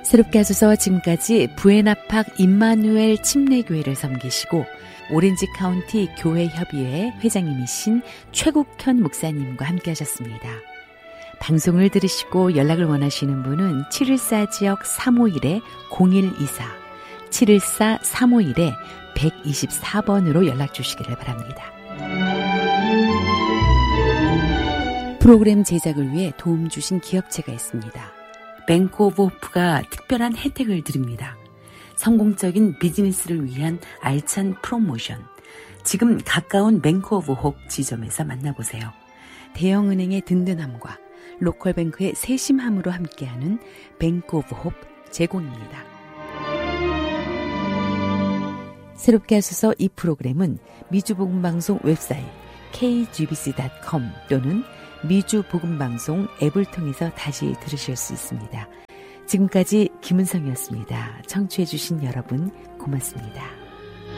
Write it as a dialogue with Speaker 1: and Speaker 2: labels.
Speaker 1: 새롭게 하소서 지금까지 부에나팍 임마누엘 침례교회를 섬기시고 오렌지 카운티 교회협의회 회장님이신 최국현 목사님과 함께 하셨습니다. 방송을 들으시고 연락을 원하시는 분은 714지역 351-0124, 714-351-124번으로 연락 주시기를 바랍니다. 프로그램 제작을 위해 도움 주신 기업체가 있습니다. 뱅크 오브 호프가 특별한 혜택을 드립니다. 성공적인 비즈니스를 위한 알찬 프로모션. 지금 가까운 뱅크 오브 호프 지점에서 만나보세요. 대형은행의 든든함과 로컬뱅크의 세심함으로 함께하는 뱅크 오브 호프 제공입니다. 새롭게 하소서 이 프로그램은 미주복음방송 웹사이트 kgbc.com 또는 미주복음방송 앱을 통해서 다시 들으실 수 있습니다. 지금까지 김은성이었습니다. 청취해 주신 여러분 고맙습니다.